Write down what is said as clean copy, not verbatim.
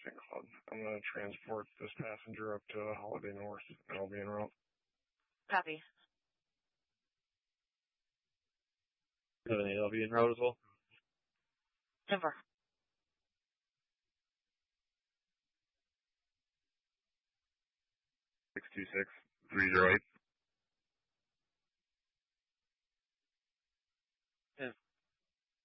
St. Cloud. I'm going to transport this passenger up to Holiday North, and I'll be en route. Copy. Do you have any LV en route as well? Denver. 626-308.